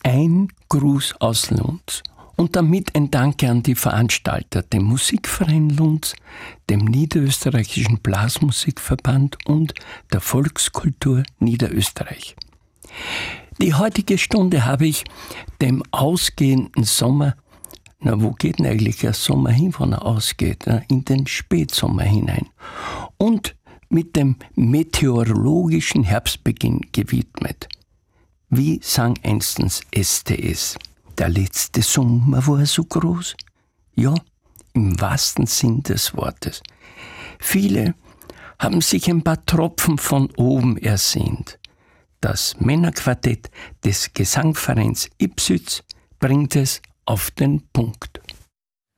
Ein Gruß aus Lunds. Und damit ein Danke an die Veranstalter, dem Musikverein Lunds, dem Niederösterreichischen Blasmusikverband und der Volkskultur Niederösterreich. Die heutige Stunde habe ich dem ausgehenden Sommer, wo geht denn eigentlich der Sommer hin, wann er ausgeht? In den Spätsommer hinein. Und mit dem meteorologischen Herbstbeginn gewidmet. Wie sang einstens STS? Der letzte Sommer war so groß. Ja, im wahrsten Sinn des Wortes. Viele haben sich ein paar Tropfen von oben ersehnt. Das Männerquartett des Gesangvereins Ipsüz bringt es auf den Punkt.